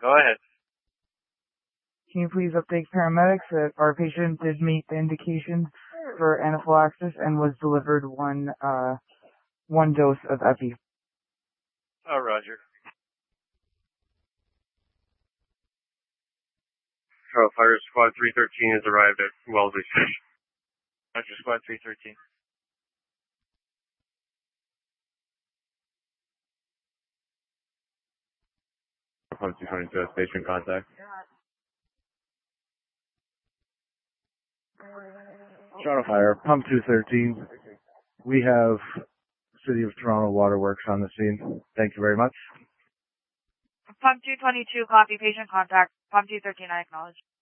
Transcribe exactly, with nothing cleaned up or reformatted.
Go ahead. Can you please update paramedics that our patient did meet the indications for anaphylaxis and was delivered one uh one dose of epi? Oh, Roger. Oh, Fire Squad three thirteen has arrived at Wellesley Station. Roger, Squad three thirteen. Pump two twenty-two has patient contact. Toronto Fire, Pump two thirteen. We have City of Toronto Waterworks on the scene. Thank you very much. Pump two twenty-two, copy, patient contact. Pump two thirteen, I acknowledge.